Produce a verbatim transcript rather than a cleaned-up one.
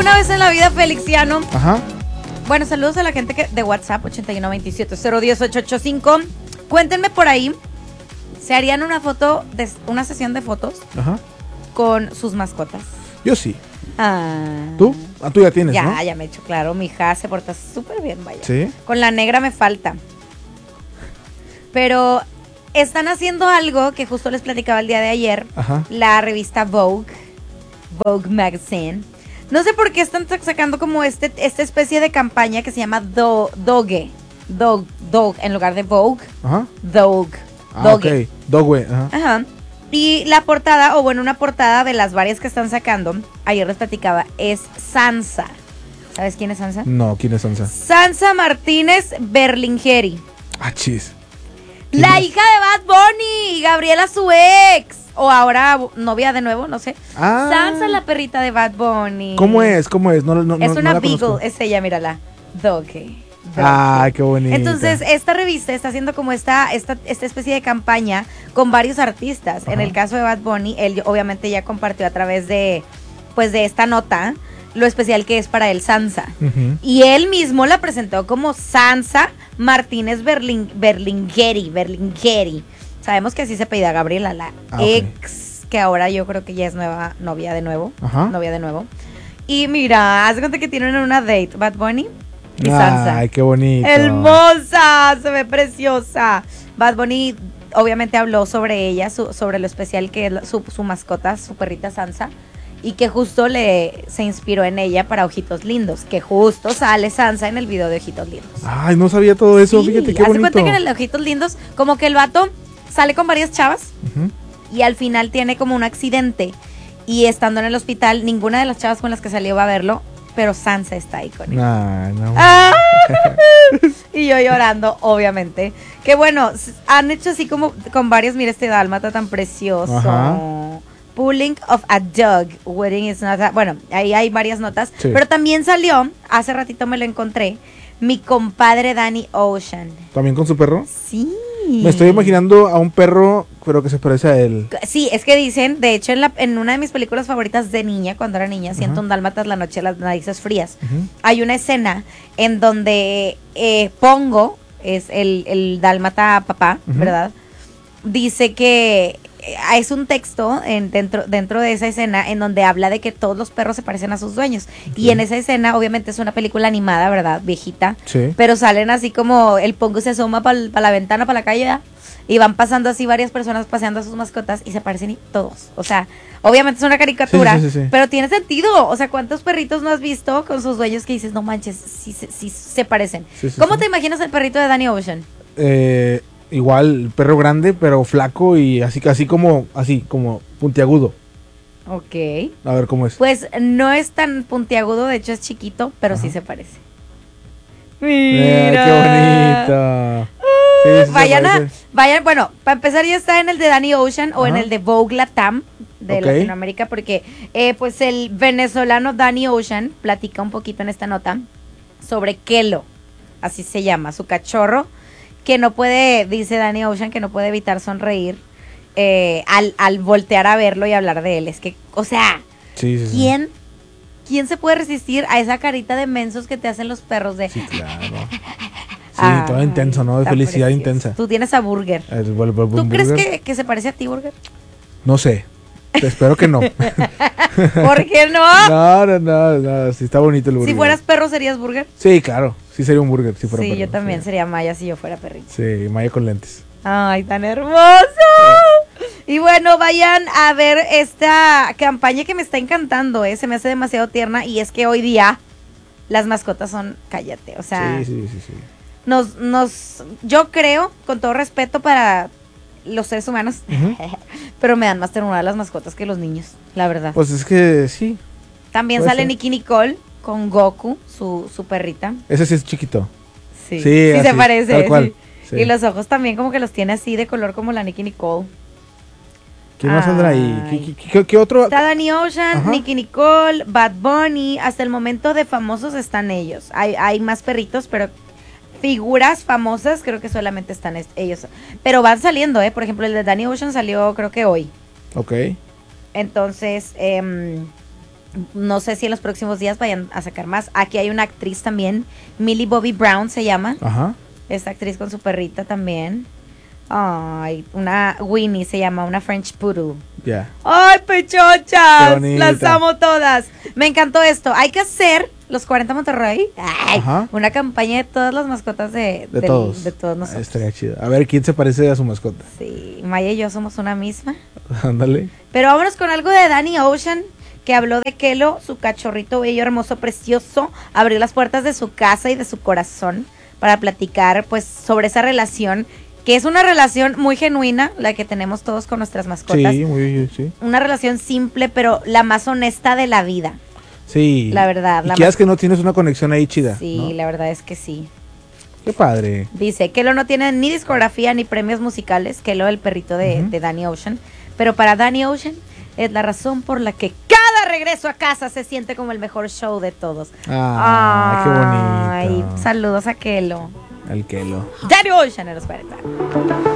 una vez en la vida, Felixiano. Ajá. Bueno, saludos a la gente que de WhatsApp, ochenta y uno veintisiete cero diez ocho ocho cinco. Cuéntenme por ahí, ¿se harían una foto, de una sesión de fotos Ajá. con sus mascotas? Yo sí. Ah. ¿Tú? Ah, tú ya tienes, Ya, ¿no? ya me he hecho claro. Mi hija se porta súper bien, vaya. Sí. Con la negra me falta. Pero están haciendo algo que justo les platicaba el día de ayer. Ajá. La revista Vogue, Vogue Magazine. No sé por qué están sacando como este, esta especie de campaña que se llama do, Doge. Dog, Dog, en lugar de Vogue. Ajá. Dog. Ah, Doge. ok. Dogwe, ajá. Ajá. Y la portada, o bueno, una portada de las varias que están sacando, ayer les platicaba, es Sansa. ¿Sabes quién es Sansa? No, ¿quién es Sansa? Sansa Martínez Berlingeri. Ah, chis. La hija de Bad Bunny, Gabriela su ex. O ahora novia de nuevo, no sé. Ah. Sansa, la perrita de Bad Bunny. ¿Cómo es? ¿Cómo es? No, no, Es no, una no la beagle, conozco. es ella, mírala. Doge. Ay, qué bonito. Entonces, esta revista está haciendo como esta, esta, esta especie de campaña con varios artistas. Ajá. En el caso de Bad Bunny, él obviamente ya compartió a través de, pues, de esta nota lo especial que es para él Sansa. Uh-huh. Y él mismo la presentó como Sansa Martínez Berling, Berlingeri, Berlingeri. Sabemos que así se apellida Gabriela, la Ah, ok. ex, que ahora yo creo que ya es nueva novia de nuevo. Ajá. Novia de nuevo. Y mira, haz de cuenta que tienen una date, Bad Bunny y Sansa. Ay, qué bonito. Hermosa, se ve preciosa. Bad Bunny obviamente habló sobre ella, su, sobre lo especial que es la- su, su mascota, su perrita Sansa, y que justo le se inspiró en ella para Ojitos Lindos, que justo sale Sansa en el video de Ojitos Lindos. Ay, no sabía todo eso, Sí, fíjate qué haz de bonito. cuenta que en el de Ojitos Lindos, como que el vato sale con varias chavas Ujú. y al final tiene como un accidente y estando en el hospital, ninguna de las chavas con las que salió va a verlo, pero Sansa está ahí con él. Ay, no. ¡Ah! Y yo llorando, obviamente. Que bueno, s- han hecho así como con varios, mira este dálmata tan precioso. Ajá. Pulling of a dog, wedding is not a- Bueno, ahí hay varias notas. Sí. Pero también salió, hace ratito me lo encontré, mi compadre Danny Ocean. ¿También con su perro? Sí. Me estoy imaginando a un perro, pero que se parece a él. Sí, es que dicen, de hecho, en, la, en una de mis películas favoritas de niña, cuando era niña, Siento Ajá. un dálmatas, la noche de las narices frías, Ujú. hay una escena en donde eh, Pongo, es el, el dálmata papá, Ujú. ¿verdad? Dice que eh, es un texto en, dentro, dentro de esa escena en donde habla de que todos los perros se parecen a sus dueños. Y Ok. en esa escena, obviamente es una película animada, ¿verdad? Viejita. Sí. Pero salen así como el Pongo se asoma para la ventana, para la calle, ¿verdad? Y van pasando así varias personas paseando a sus mascotas y se parecen y todos. O sea, obviamente es una caricatura, Sí, sí, sí, sí. pero tiene sentido. O sea, ¿cuántos perritos no has visto con sus dueños que dices, no manches, sí, sí, sí se parecen? Sí, sí, ¿Cómo sí. te imaginas el perrito de Danny Ocean? Eh, igual, perro grande, pero flaco y así, así como, así, como puntiagudo. Ok. A ver cómo es. Pues no es tan puntiagudo, de hecho es chiquito, pero Ajá. sí se parece. Eh, Mira. qué bonito. Sí, sí se Vayan a, parece. vayan, bueno, para empezar ya está en el de Danny Ocean o en Ajá. el de Vogue Latam de Ok. Latinoamérica, porque eh, pues el venezolano Danny Ocean platica un poquito en esta nota sobre Kelo, así se llama, su cachorro, que no puede, dice Danny Ocean, que no puede evitar sonreír eh, al, al voltear a verlo y hablar de él. Es que, o sea, Sí, sí, sí. ¿quién, ¿quién se puede resistir a esa carita de mensos que te hacen los perros de... Sí, claro. Sí, Ay, todo intenso, ¿no? De tan felicidad precioso. intensa. Tú tienes a Burger. El bol- bol- ¿Tú crees burger. que, que se parece a ti, Burger? No sé. Espero que no. ¿Por qué no? No, no, no, no. Sí, está bonito el burger. Si fueras perro, ¿serías Burger? Sí, claro. Sí sería un burger si fuera Sí, perro, yo también sí. sería Maya si yo fuera perrito. Sí, Maya con lentes. Ay, tan hermoso. Y bueno, vayan a ver esta campaña que me está encantando, ¿eh? Se me hace demasiado tierna y es que hoy día las mascotas son, cállate, o sea, Sí, sí, sí, sí. nos, nos, yo creo, con todo respeto para los seres humanos, Ujú. pero me dan más ternura las mascotas que los niños, la verdad. Pues es que sí. También puede sale ser. Nicky Nicole con Goku, su, su perrita. Ese sí es chiquito. Sí, Sí, sí se así, parece. tal cual, sí. sí. Y los ojos también como que los tiene así de color como la Nicky Nicole. ¿Quién más saldrá ahí? Ay. ¿Qué, qué- qué otro? Está Danny Ocean, Ajá. Nicky Nicole, Bad Bunny. Hasta el momento de famosos están ellos. Hay, hay más perritos, pero figuras famosas creo que solamente están est- ellos. Pero van saliendo, ¿eh? Por ejemplo, el de Danny Ocean salió creo que hoy. Ok. Entonces, em, No sé si en los próximos días vayan a sacar más. Aquí hay una actriz también, Millie Bobby Brown se llama. Ajá. Esta actriz con su perrita también. Ay, una Winnie se llama, una French Poodle. Ya. Yeah. ¡Ay, pechochas! Qué bonita. Las amo todas. Me encantó esto. Hay que hacer los cuarenta Monterrey. Ay, Ajá. una campaña de todas las mascotas de, De del- todos. de todos nosotros. Estaría chido. A ver, ¿quién se parece a su mascota? Sí, Maya y yo somos una misma. Ándale. Pero vámonos con algo de Danny Ocean, que habló de Kelo, su cachorrito bello, hermoso, precioso. Abrió las puertas de su casa y de su corazón para platicar, pues, sobre esa relación, que es una relación muy genuina, la que tenemos todos con nuestras mascotas. Sí, muy bien, sí. Una relación simple, pero la más honesta de la vida. Sí. La verdad, Y la quieras más- que no tienes una conexión ahí chida. Sí, ¿no? la verdad es que sí. Qué padre. Dice, Kelo no tiene ni discografía ni premios musicales, Kelo el perrito de, Ujú. de Danny Ocean, pero para Danny Ocean es la razón por la que cada regreso a casa se siente como el mejor show de todos. Ah, qué bonito. Ay, saludos a Kelo. El Kelo. Danny Ocean en los cuarenta.